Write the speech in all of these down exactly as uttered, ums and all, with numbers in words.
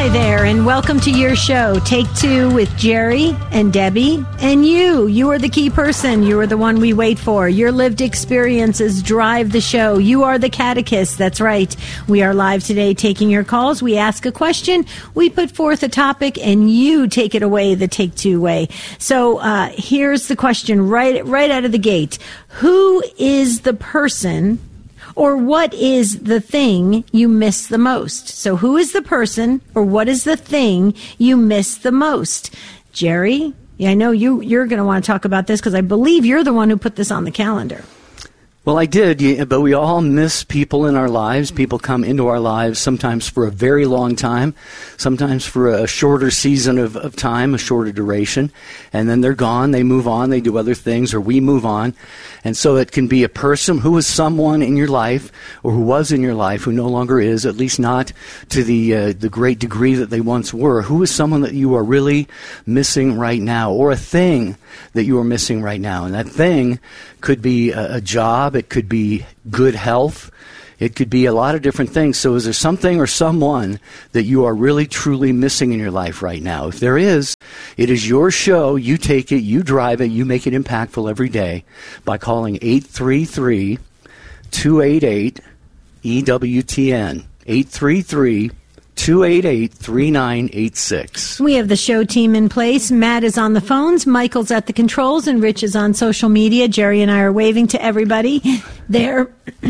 Hi there, and welcome to your show, Take Two with Jerry and Debbie and you. You are the key person. You are the one we wait for. Your lived experiences drive the show. You are the catechist. That's right. We are live today taking your calls. We ask a question, we put forth a topic, and you take it away the Take Two way. So uh, here's the question right, right out of the gate. Who is the person or what is the thing you miss the most? So who is the person or what is the thing you miss the most? Jerry, yeah, I know you, you're going to want to talk about this because I believe you're the one who put this on the calendar. Well, I did, yeah, but we all miss people in our lives. People come into our lives sometimes for a very long time, sometimes for a shorter season of, of time, a shorter duration, and then they're gone, they move on, they do other things, or we move on. And so it can be a person who was someone in your life, or who was in your life, who no longer is, at least not to the uh, the great degree that they once were. Who is someone that you are really missing right now, or a thing that you are missing right now? And that thing could be a, a job, it could be good health, it could be a lot of different things. So is there something or someone that you are really, truly missing in your life right now? If there is, it is your show. You take it, you drive it, you make it impactful every day by calling eight three three, two eight eight, E W T N, eight three three, two eight eight, three nine eight six. We have the show team in place. Matt is on the phones, Michael's at the controls, and Rich is on social media. Jerry and I are waving to everybody. They're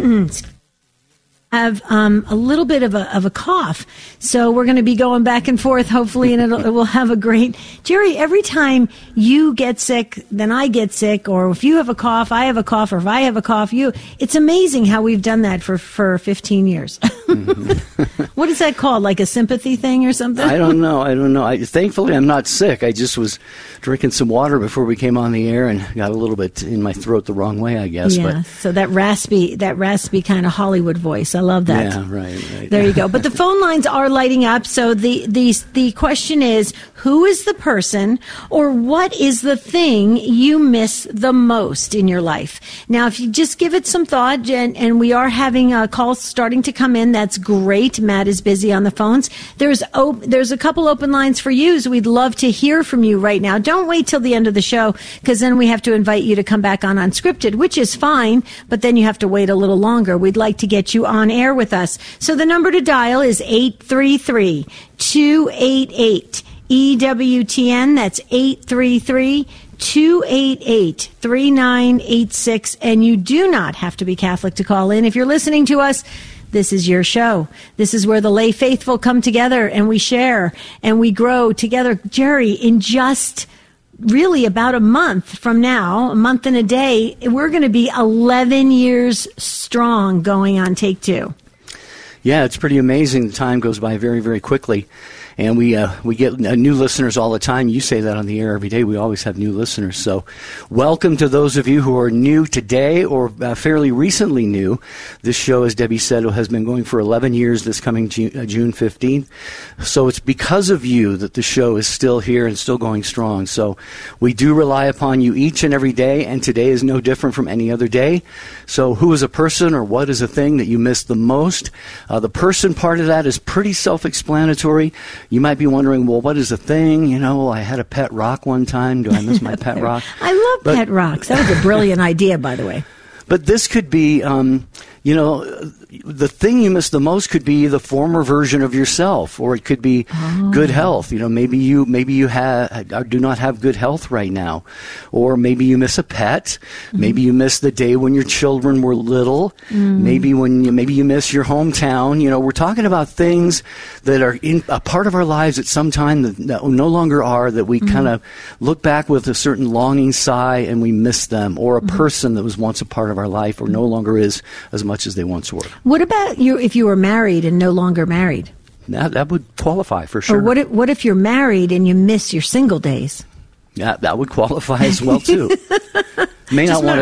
have um, a little bit of a, of a cough, so we're going to be going back and forth, hopefully, and it'll, it will have a great... Jerry, every time you get sick, then I get sick, or if you have a cough, I have a cough, or if I have a cough, you... It's amazing how we've done that for, for fifteen years. Mm-hmm. What is that called? Like a sympathy thing or something? I don't know. I don't know. I, thankfully, I'm not sick. I just was drinking some water before we came on the air and got a little bit in my throat the wrong way, I guess. Yeah, but, so that raspy, that raspy kind of Hollywood voice. I love that. Yeah, right, right. There you go. But the phone lines are lighting up. So the, the, the question is, who is the person or what is the thing you miss the most in your life? Now, if you just give it some thought, and, and we are having uh, calls starting to come in, that's great. Matt is busy on the phones. There's op- there's a couple open lines for you, so we'd love to hear from you right now. Don't wait till the end of the show, because then we have to invite you to come back on Unscripted, which is fine, but then you have to wait a little longer. We'd like to get you on air with us. So the number to dial is eight three three, two eight eight, E W T N. That's eight three three, two eight eight, three nine eight six. And you do not have to be Catholic to call in. If you're listening to us, this is your show. This is where the lay faithful come together and we share and we grow together. Jerry, in just really about a month from now, a month and a day, we're going to be eleven years strong going on Take Two. Yeah, it's pretty amazing. The time goes by very, very quickly. And we uh, we get uh, new listeners all the time. You say that on the air every day. We always have new listeners. So welcome to those of you who are new today or uh, fairly recently new. This show, as Debbie said, has been going for eleven years this coming June, uh, June fifteenth. So it's because of you that the show is still here and still going strong. So we do rely upon you each and every day, and today is no different from any other day. So who is a person or what is a thing that you miss the most? Uh, the person part of that is pretty self-explanatory. You might be wondering, well, what is a thing? You know, I had a pet rock one time. Do I miss my pet rock? I love but, pet rocks. That was a brilliant idea, by the way. But this could be, um, you know, the thing you miss the most could be the former version of yourself, or it could be oh. good health. You know, maybe you maybe you have do not have good health right now, or maybe you miss a pet. Mm-hmm. Maybe you miss the day when your children were little. Mm. Maybe when you, maybe you miss your hometown. You know, we're talking about things that are in a part of our lives at some time that, that no longer are. That we mm-hmm. kind of look back with a certain longing sigh and we miss them, or a mm-hmm. person that was once a part of our life or no longer is as much as they once were. What about you if you were married and no longer married? That, that would qualify for sure. Or what if, what if you're married and you miss your single days? Yeah, that would qualify as well, too. May not want to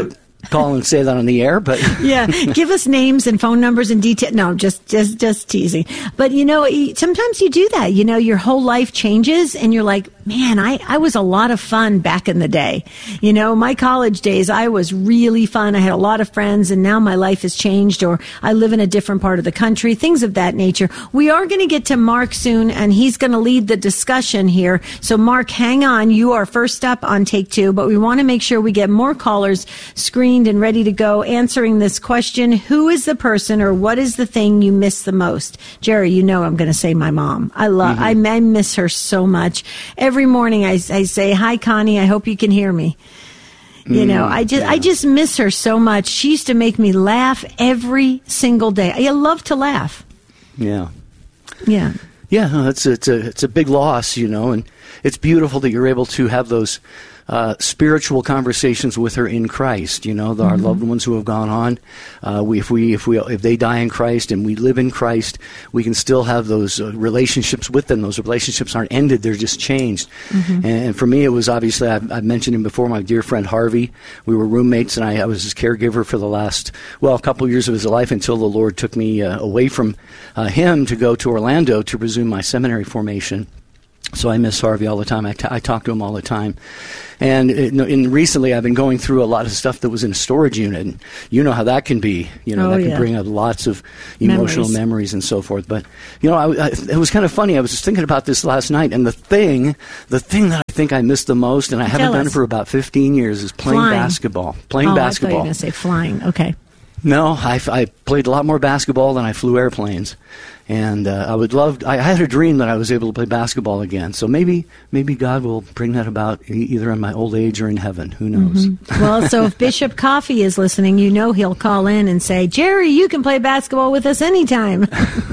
call and say that on the air, but yeah, give us names and phone numbers and detail. No, just just just teasing. But you know, sometimes you do that. You know, your whole life changes, and you're like, man, I I was a lot of fun back in the day. You know, my college days, I was really fun. I had a lot of friends, and now my life has changed, or I live in a different part of the country. Things of that nature. We are going to get to Mark soon, and he's going to lead the discussion here. So, Mark, hang on. You are first up on Take Two, but we want to make sure we get more callers screened and ready to go answering this question. Who is the person or what is the thing you miss the most? Jerry, you know I'm going to say my mom. I love, mm-hmm. I, I miss her so much. Every morning I, I say, hi, Connie, I hope you can hear me. You mm, know, I just, yeah. I just miss her so much. She used to make me laugh every single day. I love to laugh. Yeah. Yeah. Yeah, no, it's, it's a, it's a big loss, you know, and it's beautiful that you're able to have those Uh, spiritual conversations with her in Christ. You know, the, mm-hmm. our loved ones who have gone on. Uh, we, if we, if we, if they die in Christ and we live in Christ, we can still have those uh, relationships with them. Those relationships aren't ended; they're just changed. Mm-hmm. And, and for me, it was obviously I've, I've mentioned him before. My dear friend Harvey. We were roommates, and I, I was his caregiver for the last well, a couple of years of his life until the Lord took me uh, away from uh, him to go to Orlando to resume my seminary formation. So I miss Harvey all the time. I, t- I talk to him all the time. And it, in recently, I've been going through a lot of stuff that was in a storage unit. And you know how that can be. You know, oh, that can yeah. bring up lots of emotional memories. memories and so forth. But, you know, I, I, it was kind of funny. I was just thinking about this last night. And the thing, the thing that I think I miss the most, and I haven't Tell done us. it for about fifteen years, is playing flying. basketball. Playing oh, basketball. I thought you were going to say flying. Okay. No, I, I played a lot more basketball than I flew airplanes. And uh, I would love, I had a dream that I was able to play basketball again. So maybe maybe God will bring that about e- either in my old age or in heaven. Who knows? Mm-hmm. Well, so if Bishop Coffee is listening, you know he'll call in and say, Jerry, you can play basketball with us anytime.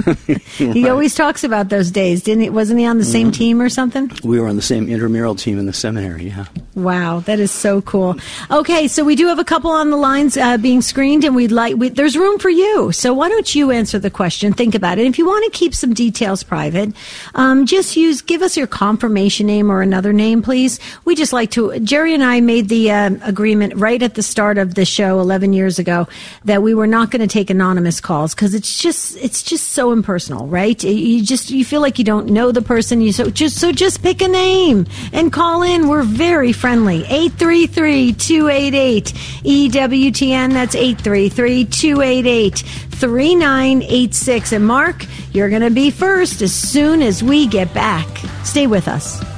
He right. always talks about those days. Didn't he? Wasn't he on the same mm-hmm. team or something? We were on the same intramural team in the seminary, yeah. Wow, that is so cool. Okay, so we do have a couple on the lines uh, being screened, and we'd like, we, there's room for you. So why don't you answer the question? Think about it. If you want to keep some details private, um, just use, give us your confirmation name or another name, please. We just like to, Jerry and I made the uh, agreement right at the start of the show eleven years ago that we were not going to take anonymous calls because it's just, it's just so impersonal, right? You just, you feel like you don't know the person. You so just, so just pick a name and call in. We're very friendly. eight three three, two eight eight, E W T N. That's eight three three, two eight eight, three nine eight six. And Mark, you're going to be first as soon as we get back. Stay with us.